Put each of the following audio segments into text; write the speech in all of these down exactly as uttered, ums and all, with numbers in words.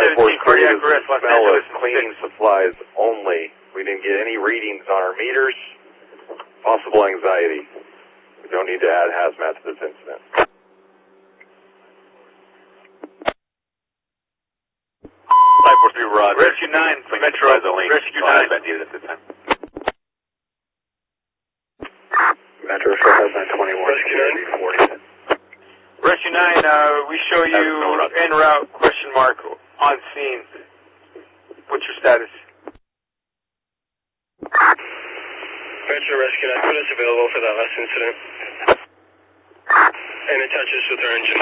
seventeen, cardiac arrest, Los smell Angeles. of cleaning supplies only. We didn't get any readings on our meters. Possible anxiety. We don't need to add hazmat to this incident. five four three, Rod. Rescue nine, Metro, Rescue nine. Needed at this time. Metro show hazmat twenty-one. Rescue nine. Rescue nine, uh, we show you en route, question mark, on scene. What's your status? Metro Rescue nine, put us available for that last incident. And attach us with our engine.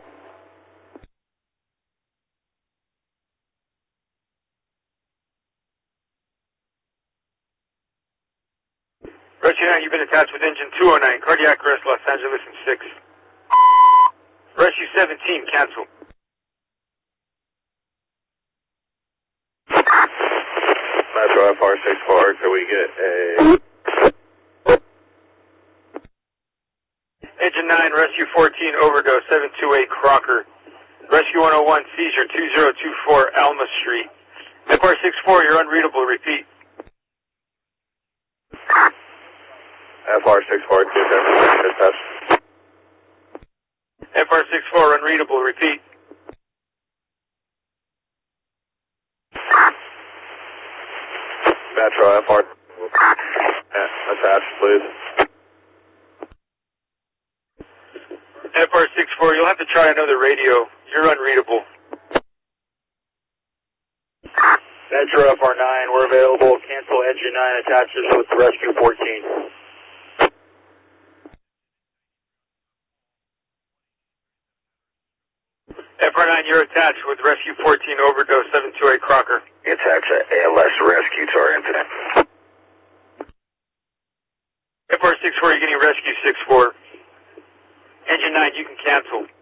Rescue nine, you've been attached with engine two oh nine, cardiac arrest, Los Angeles and six. Rescue seventeen, cancel. Metro F R six four, can we get a... Engine nine, Rescue fourteen, overdose, seven two eight Crocker. Rescue one oh one, seizure, two zero two four Alma Street. F R six four, you're unreadable, repeat. F R six four, two seven, dispatch. F R six four, unreadable, repeat. Metro F R, uh, attached, please. F R six four, you'll have to try another radio. You're unreadable. Metro F R nine, we're available. Cancel engine nine attaches with Rescue fourteen. F R nine, you're attached with Rescue fourteen, overdose, seven two eight Crocker. Attach a ALS rescue to our incident. F R six four, you're getting Rescue six four. Engine nine, you can cancel.